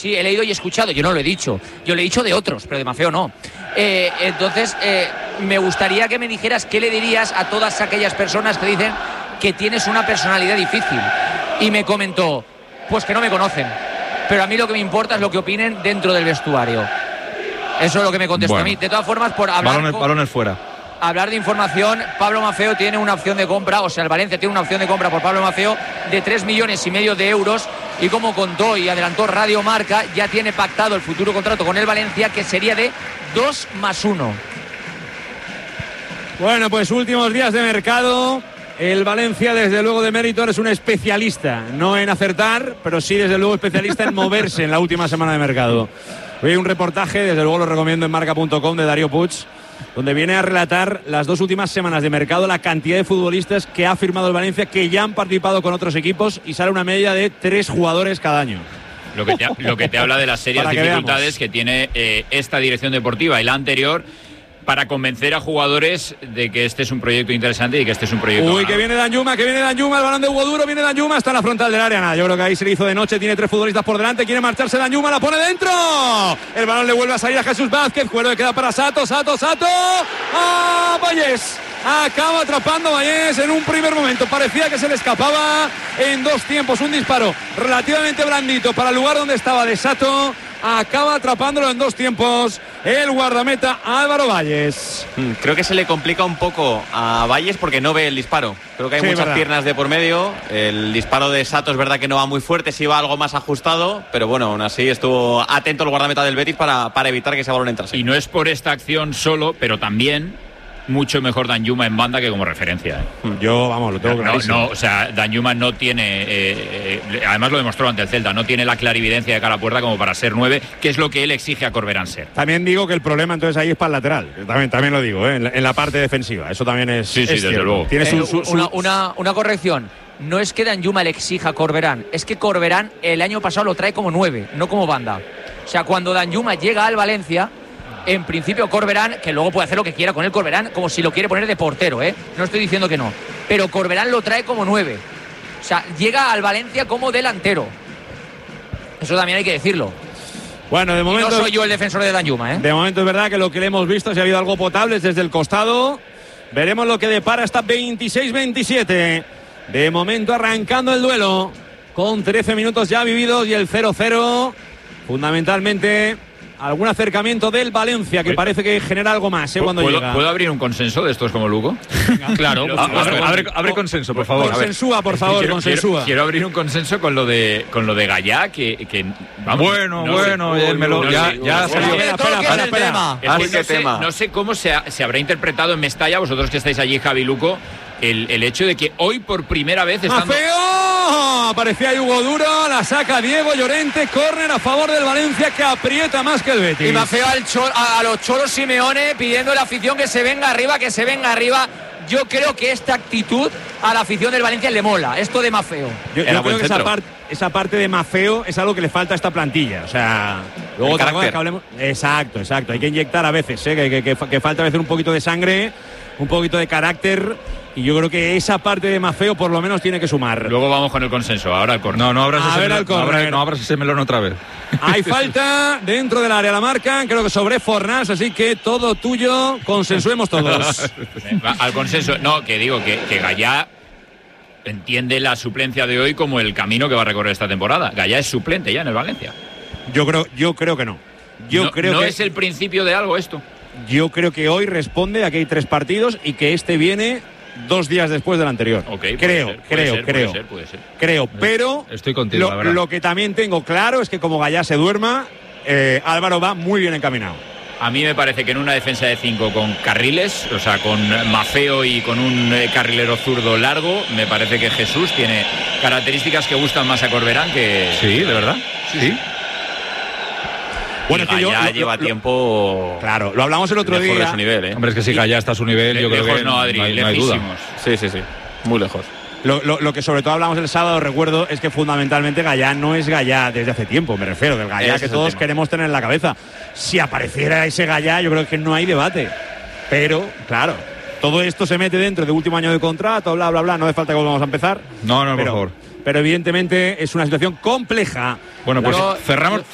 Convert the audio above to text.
Sí, he leído y escuchado. Yo no lo he dicho. Yo lo he dicho de otros, pero de Maffeo no. Entonces, me gustaría que me dijeras qué le dirías a todas aquellas personas que dicen que tienes una personalidad difícil. Y me comentó, pues que no me conocen. Pero a mí lo que me importa es lo que opinen dentro del vestuario. Eso es lo que me contestó a mí. De todas formas, por hablar... Balones fuera. Hablar de información, Pablo Maffeo tiene una opción de compra, o sea, el Valencia tiene una opción de compra por Pablo Maffeo de 3,5 millones de euros, y como contó y adelantó Radio Marca, ya tiene pactado el futuro contrato con el Valencia, que sería de 2+1. Bueno, pues últimos días de mercado. El Valencia, desde luego, de mérito, es un especialista, no en acertar, pero sí, desde luego, especialista en moverse en la última semana de mercado. Hoy hay un reportaje, desde luego lo recomiendo, en marca.com, de Darío Puig, donde viene a relatar las 2 últimas semanas de mercado, la cantidad de futbolistas que ha firmado el Valencia, que ya han participado con otros equipos, y sale una media de 3 jugadores cada año. Lo que te habla de las serias dificultades que tiene esta dirección deportiva y la anterior para convencer a jugadores de que este es un proyecto interesante y que este es un proyecto ganado. Que viene Danjuma, el balón de Hugo Duro, viene Danjuma, está en la frontal del área. Nada, yo creo que ahí se le hizo de noche, tiene 3 futbolistas por delante, quiere marcharse Danjuma, la pone dentro. El balón le vuelve a salir a Jesús Vázquez, juego que queda para Sato. ¡Ah, Vallés! Acaba atrapando Vallés en un primer momento. Parecía que se le escapaba en 2 tiempos. Un disparo relativamente blandito para el lugar donde estaba de Sato. Acaba atrapándolo en 2 tiempos el guardameta Álvaro Vallés. Creo que se le complica un poco a Vallés porque no ve el disparo. Creo que hay muchas piernas de por medio. El disparo de Sato es verdad que no va muy fuerte, sí va algo más ajustado, pero bueno, aún así estuvo atento el guardameta del Betis para evitar que ese balón entrase. Y no es por esta acción solo, pero también mucho mejor Danjuma en banda que como referencia. Yo, vamos, lo tengo clarísimo. O sea, Danjuma no tiene, además lo demostró ante el Celta, no tiene la clarividencia de cara a puerta como para ser 9, que es lo que él exige a Corberán ser. También digo que el problema entonces ahí es para el lateral. También lo digo, en la parte defensiva. Eso también es. Sí, desde luego. Tiene una corrección. No es que Danjuma le exija a Corberán, es que Corberán el año pasado lo trae como 9, no como banda. O sea, cuando Danjuma llega al Valencia, en principio Corberán, que luego puede hacer lo que quiera con el Corberán, como si lo quiere poner de portero, no estoy diciendo que no, pero Corberán lo trae como 9. O sea, llega al Valencia como delantero. Eso también hay que decirlo. Bueno, de momento no soy yo el defensor de Danjuma, De momento es verdad que lo que le hemos visto, si ha habido algo potable, es desde el costado. Veremos lo que depara hasta 26-27. De momento arrancando el duelo, con 13 minutos ya vividos y el 0-0. Fundamentalmente algún acercamiento del Valencia que parece que genera algo más cuando llega. ¿Puedo abrir un consenso de estos como Lugo? Claro. Abre consenso, por favor. Consensúa, por favor, consensúa. Quiero abrir un consenso con lo de Gallá, que vamos, ya salió. Espera. No sé cómo se habrá interpretado en Mestalla, vosotros que estáis allí, Javi, Luco, el hecho de que hoy por primera vez estando... ¡Feo! Aparecía ahí Hugo Duro, la saca Diego Llorente, córner a favor del Valencia, que aprieta más que el Betis. Y Maffeo a los Cholos Simeone pidiendo a la afición que se venga arriba, Yo creo que esta actitud a la afición del Valencia le mola, esto de Maffeo. Yo creo que esa parte de Maffeo es algo que le falta a esta plantilla. O sea, luego otra cosa que hablemos. Exacto. Hay que inyectar a veces, que falta a veces un poquito de sangre, un poquito de carácter. Y yo creo que esa parte de Maffeo por lo menos tiene que sumar. Luego vamos con el consenso, ahora el córner. No abras ese melón otra vez. Hay falta dentro del área, la marca, creo que sobre Fornals, así que todo tuyo, consensuemos todos. Al consenso, no, que digo que Gallá entiende la suplencia de hoy como el camino que va a recorrer esta temporada. Gallá es suplente ya en el Valencia. Yo creo que no. ¿No es el principio de algo esto? Yo creo que hoy responde a que hay 3 partidos y que este viene 2 días después del anterior. Creo. Pero estoy contigo, la verdad. Lo que también tengo claro es que como Gallá se duerma, Álvaro va muy bien encaminado. A mí me parece que en una defensa de 5 con carriles, o sea, con Maffeo y con un carrilero zurdo largo, me parece que Jesús tiene características que gustan más a Corberán que... Sí, ¿de verdad? Sí. Bueno, que ya lleva tiempo. Claro, lo hablamos el otro día. De su nivel, Hombre, es que si Gallá está a su nivel, yo creo que no, Adri, no hay duda. Sí, muy lejos. Lo que sobre todo hablamos el sábado, recuerdo, es que fundamentalmente Gallá no es Gallá desde hace tiempo, me refiero, del Gallá que todos queremos tener en la cabeza. Si apareciera ese Gallá, yo creo que no hay debate. Pero, claro, todo esto se mete dentro de último año de contrato, bla, bla, bla, no hace falta que volvamos a empezar. No, por favor. Pero evidentemente es una situación compleja. Bueno, pues cerramos